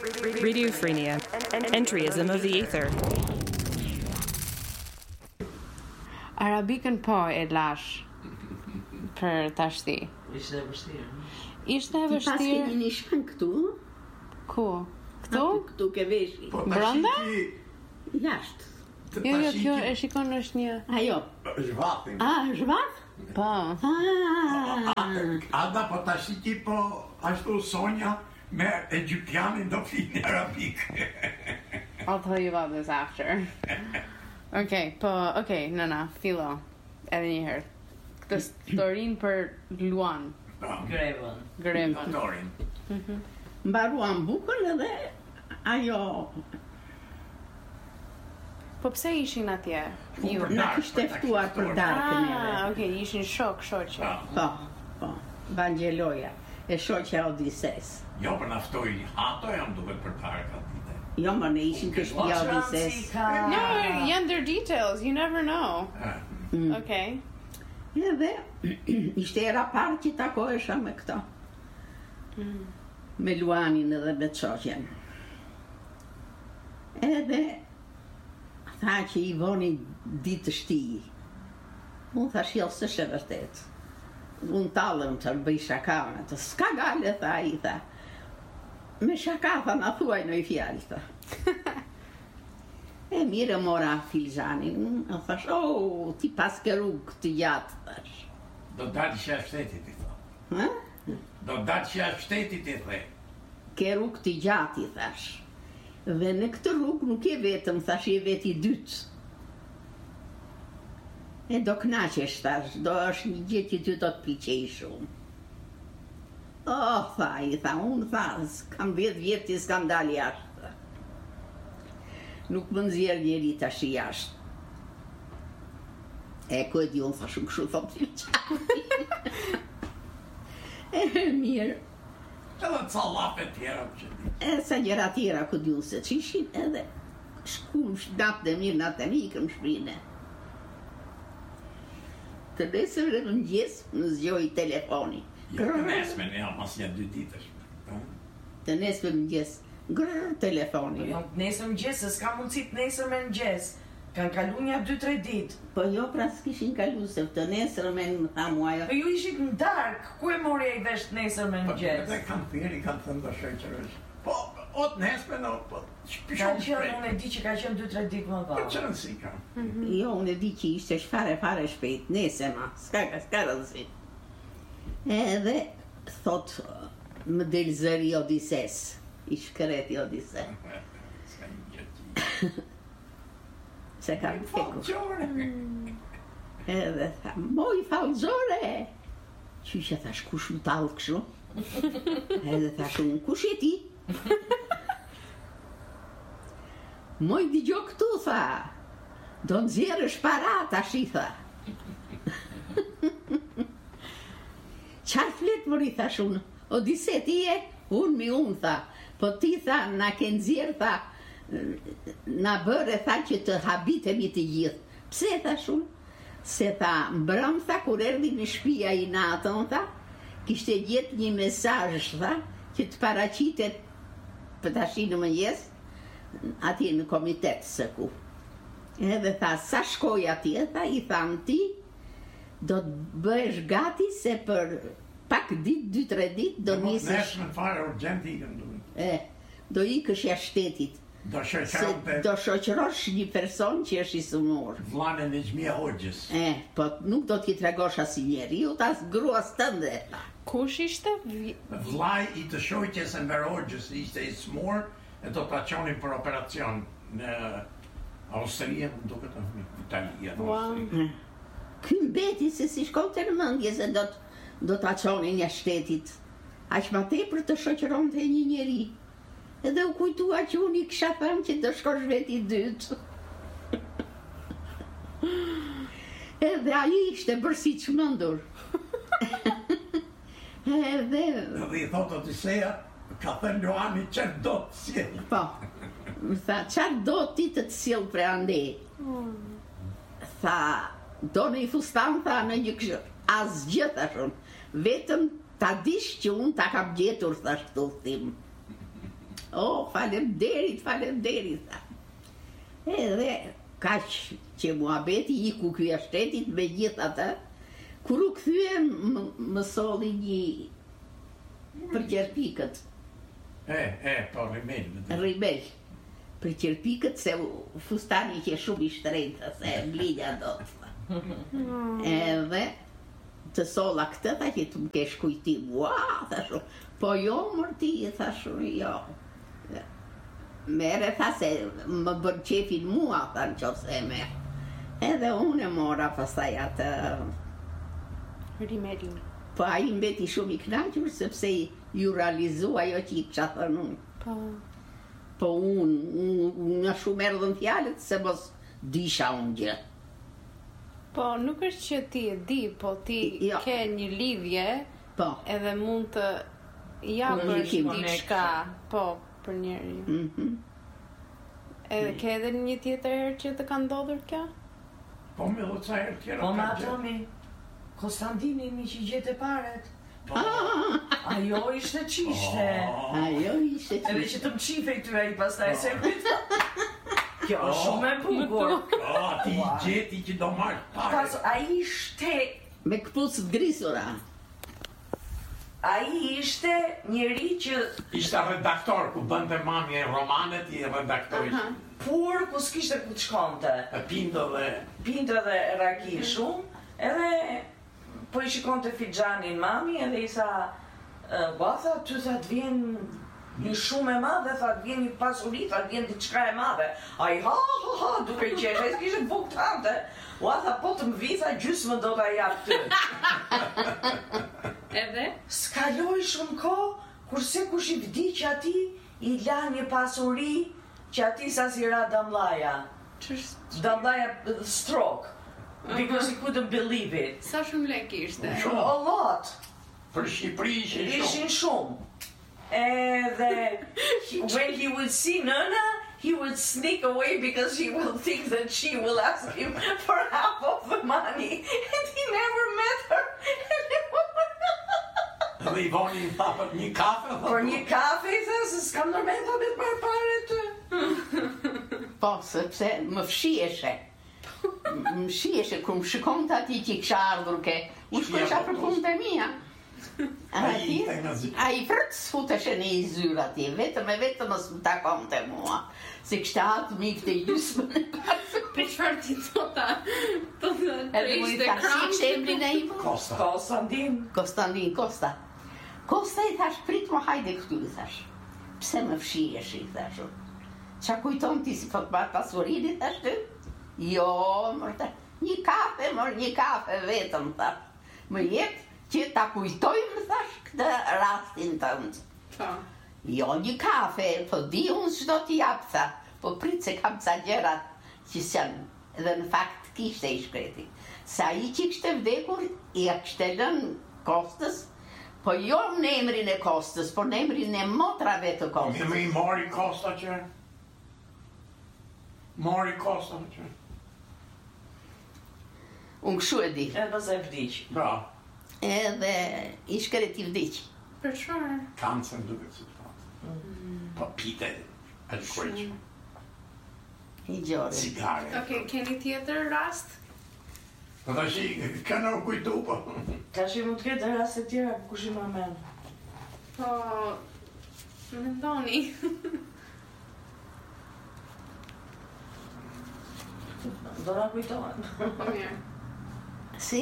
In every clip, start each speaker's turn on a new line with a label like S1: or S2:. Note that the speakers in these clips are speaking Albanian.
S1: Radiophrenia. Entryism of the ether.
S2: Arabikën po e lash për tashti.
S3: Ishte e vështirë.
S2: Ishte e
S4: Ti pas keni
S2: vështirë.
S4: një shpën këtu?
S2: Ku? Këtu?
S4: Këtu ke veshi.
S5: Po
S2: Brenda?
S4: Jashtë.
S2: Jo, kjo e shikon është një.
S4: Ajo.
S5: Zhvatin.
S4: Zhvat?
S2: Po.
S5: Ada po tash ti po ashtu Sonja me egyptianin do fini arabik.
S2: I'll tell you about this after. Okay, nëna, fillo. Edhe një herë. Këtë historinë për Luan,
S3: Grevën.
S2: Grevën.
S5: Doktorin.
S4: Mbaruan bukën edhe ajo
S2: Po pse ishin atje? Ju.
S5: Për
S4: na
S5: darkë,
S4: kishte
S5: për
S4: ftuar për darkën edhe.
S2: Okay, ishin shoqe.
S4: Po. Vangeloja. E shoqja Odises.
S5: Jo për naftoj hato jam duke për darkë aty.
S4: Jo, më ne ishim të shtëpia Odises.
S2: No, janë their details, you never know.
S4: Mm.
S2: Okay.
S4: Edhe ishte era parë që takohesha me këto. Me Luanin edhe me shoqjen. Edhe tha që i voni ditë të shtij. Unë thash jo, s'është e vërtet. Unë tallëm të bëj shaka me të. S'ka gale, tha i tha. Me shaka, tha, na thuaj në i fjallë, tha. E mire mora filxanin, e thash, ti pas ke rrugë të gjatë, thash.
S5: Do dalë që e shtetit i tha.
S4: Ha?
S5: Do dalë që e shtetit i the.
S4: Ke rrugë të gjatë, i thash. Dhe në këtë rrugë nuk e vetëm, thash, e veti dytë. E do knaqesh, thash, do është një gjë që ty do të piqej shumë. Tha, i tha, unë tha, kam 10 vjetë që s'kam dalë jashtë. Nuk më nxjerr njeri tash jashtë. E ku e di unë tha shumë kështu thot filxani. E mirë.
S5: Edhe ca llafe tjera që di.
S4: E sa gjëra tjera ku di unë se ç'ishin edhe shkum natë e mirë, natë e mirë ikëm shpinë. Të nesër në mëngjes më zgjoi telefoni.
S5: Jo, të nesme ne jam as një 2 ditësh.
S4: Të nesër në mëngjes telefoni.
S3: Nesër mëngjes, se s'ka mundësi të nesër me mëngjes. Kanë kalu një 2-3 ditë.
S4: Po jo, pra s'kishin kalu se të nesër me në tha muaja.
S3: Po ju ishit në dark, ku e mori ai vesh nesër me
S5: Po
S3: mëngjes?
S5: edhe kanë thiri, kanë thënë do shoqërësh. Po, o të nesme no, po
S3: Ka
S5: shpishon
S3: qenë, unë e di që ka qenë 2-3 ditë më
S5: Po
S3: vonë.
S5: që rëndësi ka.
S4: Jo, unë e di që ishte fare shpejt, nese ma, s'ka rëndësi. Edhe, thot, më del zëri Odises, i shkreti Odises.
S5: S'ka një gjë që
S4: Se ka në feku.
S5: Falgjore.
S4: Edhe tha, moj falgjore! Qyshe thash, kush më talë kështu? Edhe thash, unë, kush e ti? Moj digjo këtu, tha. Do nxjerrësh para, tash i tha. Qarë flet mori, thash unë? Odise ti e? Unë mi unë, tha. Po ti, tha, na ke nxjerrë, tha, na bërë, tha, që të habitemi të gjithë. Pse, thash unë? Se tha, mbrëm, tha, kur erdhi në shtëpia i natën, tha, kishte gjetë një mesazh, tha, që të paraqitet për tash në mëngjes, atje në komitet së ku. Edhe tha, sa shkoj atje, tha, i thanë ti, do të bëhesh gati se për pak ditë, 2-3 ditë, do nisesh.
S5: Neshme fare urgent ikën duhet.
S4: Do ikësh jashtë shtetit.
S5: Do
S4: Se
S5: shoqërote
S4: do shoqërosh një person që është i sëmur.
S5: vllanin e Xhmia Hoxhës.
S4: Po nuk do t'i tregosh asnjë njeriu, as gruas tënde.
S2: Kush ishte?
S5: Vllai i të shoqjes e Enver Hoxhës ishte i smur e do ta çonin për operacion në Austri, duket në Itali, në Austri.
S4: Ky mbeti se si shkonte në mendje se do ta çonin jashtë shtetit. Aq më tepër të shoqëronte një njeri. Edhe u kujtua që unë i kisha thënë që do shkosh veti dytë. Edhe ai ishte bërë si çmendur. Edhe
S5: i thot Odiseja, ka thënë Luani çfarë do të sjell.
S4: po, më tha, çfarë do ti të sjell për ande? Tha, do në i fustan, tha, në një këshë, asgjë, thashun, vetëm ta dish që unë ta kam gjetur, thash këtu thim. Falemderit, tha. Edhe, kaq që mua beti I ku ky shtetit me gjithë atë, kur u kthye më solli një për qerpikët.
S5: Po rimel.
S4: Rimel. Për qerpikët se fustani që shumë I shtrenjtë, se mblidja do të tha. Edhe të solla këtë, tha që të më kesh kujtim. Thashu, po jo mërti, thashu, jo. Mere, tha se më bën qefin mua, tha në qofse e merë. Edhe unë e mora pastaj atë...
S2: Rimelin.
S4: Po a I mbeti shumë I kënaqur, sepse ju realizua ajo që I kisha thënë unë. Po unë nga shumë erdhën fjalët se mos disha unë gjë.
S2: Po nuk është që ti e di, po ti ke një lidhje edhe mund të japësh diçka, po, për njeri. Edhe ke edhe një tjetër herë që të ka ndodhur kjo?
S5: Po me do ca herë tjera.
S3: Po me atomi, Konstantini një që gjete paret. Ajo ishte qishte. Edhe që të më qife I ty ai pastaj se kujtë. Kjo është shumë e bukur.
S5: Ti I gjeti që do marrë pare.
S3: Ai ishte...
S4: Me këpucët grisura.
S3: Ai ishte njeri që...
S5: Ishte redaktor, ku bënte mami e romanet I redaktor ishte.
S3: Por, ku s'kishte ku të shkonte. Pinte dhe raki shumë, edhe po I shikonte fixhanin mami, edhe I sa... Tha, ty tha të vjen një shumë e madhe, tha të vjen një pasuri, tha të vjen diçka e madhe. Ai ha, duke qesh, ai s'kishte buk tante. Tha, po të më vi, tha gjysmën do t'a jap ty.
S2: Edhe?
S3: S'kaloi shumë kohë, kurse kush I vdiq ati, I la një pasuri që ati sa si ra damllaja. Damllaja stroke. Because he couldn't believe it.
S2: Sa shumë lek ishte?
S3: A lot.
S5: Për Shqipëri
S3: Ishin shumë. Edhe when he would see Nana, he would sneak away because he will think that she will ask him for half of the money. And he never met her.
S5: Dhe I voni papët një kafe?
S3: Por një kafe, I thë, se s'kam nërmen të betë marrë pare të.
S4: Po, sepse më fshieshe. Më fshieshe, kur më shikon të ati që I kisha ardhur ke, u shkosha për punët e mia. A I frët s'futeshe në I zyra ati, vetëmës më takon të mua. Se kështë atë mikë të gjysmën e pasë.
S2: Për çfarë ti thota?
S4: Edhe më I tha, si kështë emrin e im?
S3: Konstantin.
S4: Kosta I thash, prit më hajde këtu, I thash. Pse më fshihesh, I thash. Qa kujton ti si fot marrë pasurin, I thash ty? Jo, mërte, një kafe vetëm, thash. Më jep që ta kujtojmë, thash, këtë rastin tënd. Jo një kafe, po di unë çdo t'i jap, tha. Po prit se kam ca gjërat që janë, edhe në fakt kishte I shkreti. Sa I që kishte vdekur, I kishte lënë Kostës, po jo në emrin e Kostës, por në emrin e motrave të Kostës.
S5: I mori Kosta që?
S4: Unë këshu e di.
S3: Edhe pas e vdiq.
S5: Bra.
S4: Edhe I shkreti vdiq.
S2: Për çfarë?
S5: Kancer duke si të fatë. Po pite, alkoholqë.
S4: I gjore.
S5: Cigare.
S2: Okej, keni tjetër rast?
S5: Po ta shi, këna u kujtu, po.
S3: Ka që mund të ketë raste tjera, po kush I përmend.
S2: Po... Mendoni.
S3: Do na kujtohen.
S2: Po mirë.
S4: Si?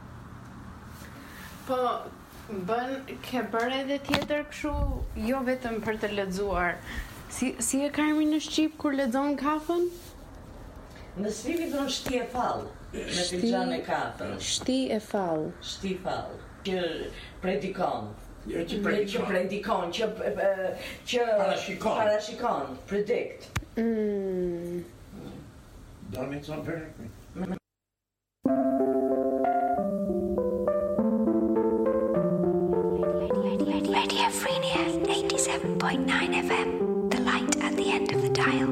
S2: Po, ke bërë edhe tjetër kështu, jo vetëm për të lexuar. Si e ka emrin në Shqip kur lexon kafën?
S3: Në Shqipi thonë shti e fallë, me filxhan e kafe.
S2: Shti e fallë.
S3: Shti fallë, që predikon.
S5: Jo që
S3: Që predikon, që parashikon, predict.
S5: Don't it sound very quick?
S6: Radio Frenia 87.9 FM, the light at the end of the dial.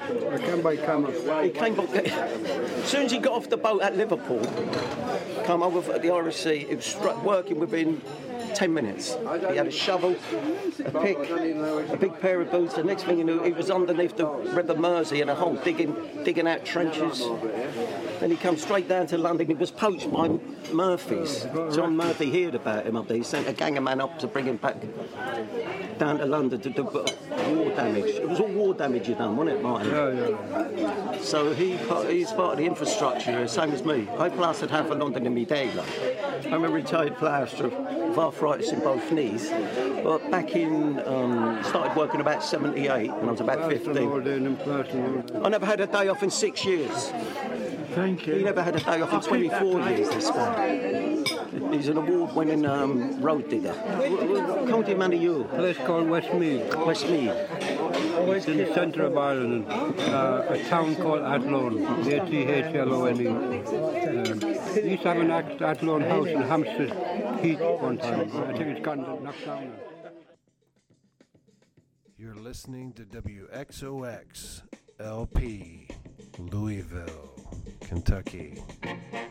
S7: I came by camel.
S8: He came back. As soon as he got off the boat at Liverpool, come over at the RSC, he was working within 10 minutes. He had a shovel, a pick, a big pair of boots. The next thing you knew, he was underneath the River Mersey in a hole, digging out trenches. Then he came straight down to London. He was poached by Murphy's. John Murphy heard about him up there. He sent a gang of men up to bring him back down to London to do war damage. It was all war damage you done, wasn't it, Martin?
S7: Yeah.
S8: So he's part of the infrastructure, same as me. I plastered half of London in my day, like. I'm a retired plasterer with arthritis in both knees. But back in, started working about 78 when I was about 15. I never had a day off in 6 years.
S7: Thank you.
S8: He never had a day off in 24 years, this man. He's an award-winning road digger. What county man are you?
S7: A place called Westmead.
S8: Westmead.
S7: It's in the centre of Ireland. A town called Athlone. Athlone. We used to have an Athlone house in Hampstead Heath one time. I think it's gotten knocked down.
S9: You're listening to WXOX LP, Louisville, Kentucky.